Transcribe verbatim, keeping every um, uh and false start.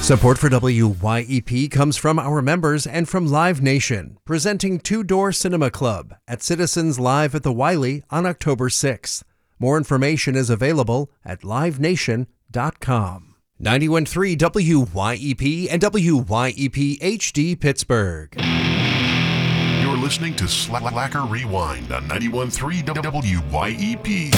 Support for W Y E P comes from our members and from Live Nation, presenting Two Door Cinema Club at Citizens Live at the Wiley on October sixth. More information is available at live nation dot com. ninety-one point three W Y E P and W Y E P H D Pittsburgh. You're listening to Slacker Rewind on ninety-one point three W Y E P.